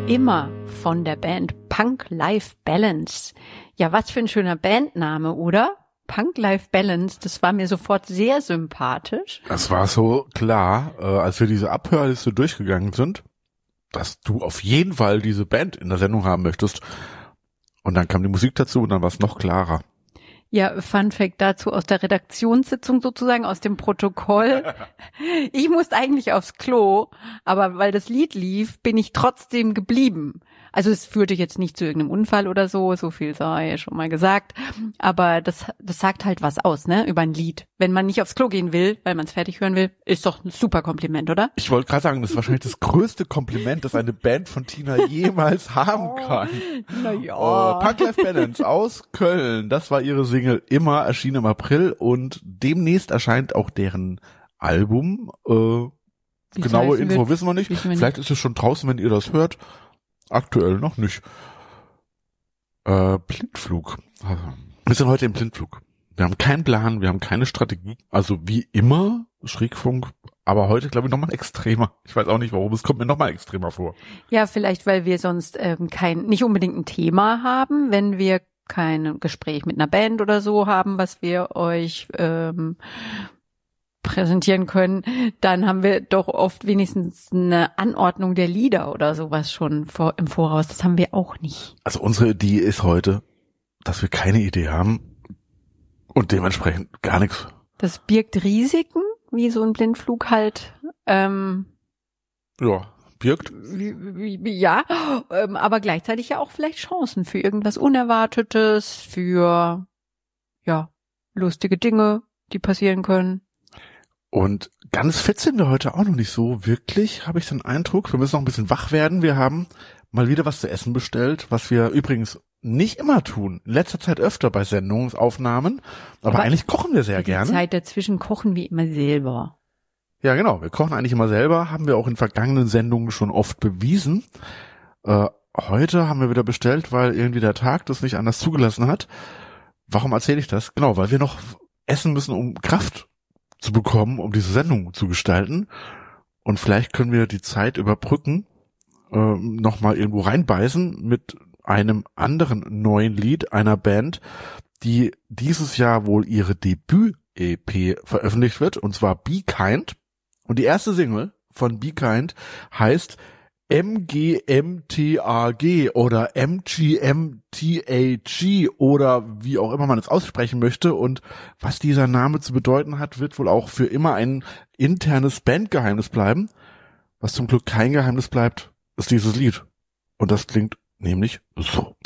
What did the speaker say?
Immer von der Band Punk Life Balance. Ja, was für ein schöner Bandname, oder? Punk Life Balance, das war mir sofort sehr sympathisch. Das war so klar, als wir diese Abhörliste durchgegangen sind, dass du auf jeden Fall diese Band in der Sendung haben möchtest. Und dann kam die Musik dazu und dann war es noch klarer. Ja, Fun Fact dazu aus der Redaktionssitzung sozusagen, aus dem Protokoll. Ich musste eigentlich aufs Klo, aber weil das Lied lief, bin ich trotzdem geblieben. Also es führte jetzt nicht zu irgendeinem Unfall oder so viel sei schon mal gesagt. Aber das sagt halt was aus, ne, über ein Lied. Wenn man nicht aufs Klo gehen will, weil man es fertig hören will, ist doch ein super Kompliment, oder? Ich wollte gerade sagen, das ist wahrscheinlich das größte Kompliment, das eine Band von Tina jemals haben kann. Naja. Punk Life Balance aus Köln, das war ihre Single Immer, erschien im April und demnächst erscheint auch deren Album. Genaue Info wissen wir nicht. Vielleicht ist es schon draußen, wenn ihr das hört. Aktuell noch nicht. Blindflug. Wir sind heute im Blindflug. Wir haben keinen Plan, wir haben keine Strategie. Also wie immer, Schrägfunk, aber heute glaube ich nochmal extremer. Ich weiß auch nicht warum, es kommt mir nochmal extremer vor. Ja, vielleicht, weil wir sonst nicht unbedingt ein Thema haben, wenn wir kein Gespräch mit einer Band oder so haben, was wir euch präsentieren können, dann haben wir doch oft wenigstens eine Anordnung der Lieder oder sowas schon im Voraus. Das haben wir auch nicht. Also unsere Idee ist heute, dass wir keine Idee haben und dementsprechend gar nichts. Das birgt Risiken, wie so ein Blindflug halt. Ja, birgt. Ja, aber gleichzeitig ja auch vielleicht Chancen für irgendwas Unerwartetes, für ja lustige Dinge, die passieren können. Und ganz fit sind wir heute auch noch nicht so wirklich, habe ich den Eindruck. Wir müssen noch ein bisschen wach werden. Wir haben mal wieder was zu essen bestellt, was wir übrigens nicht immer tun. In letzter Zeit öfter bei Sendungsaufnahmen. Aber eigentlich kochen wir sehr gerne. Die Zeit dazwischen kochen wir immer selber. Ja, genau. Wir kochen eigentlich immer selber. Haben wir auch in vergangenen Sendungen schon oft bewiesen. Heute haben wir wieder bestellt, weil irgendwie der Tag das nicht anders zugelassen hat. Warum erzähle ich das? Genau, weil wir noch essen müssen, um Kraft zu bekommen, um diese Sendung zu gestalten. Und vielleicht können wir die Zeit überbrücken, nochmal irgendwo reinbeißen mit einem anderen neuen Lied einer Band, die dieses Jahr wohl ihre Debüt-EP veröffentlicht wird, und zwar Be Kind. Und die erste Single von Be Kind heißt MGMTAG oder MGMTAG oder wie auch immer man es aussprechen möchte. Und was dieser Name zu bedeuten hat, wird wohl auch für immer ein internes Bandgeheimnis bleiben. Was zum Glück kein Geheimnis bleibt, ist dieses Lied. Und das klingt nämlich so.